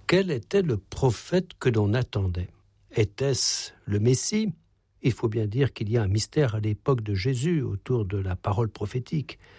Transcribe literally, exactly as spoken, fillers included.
Quel était le prophète que l'on attendait ? Était-ce le Messie ? Il faut bien dire qu'il y a un mystère à l'époque de Jésus autour de la parole prophétique.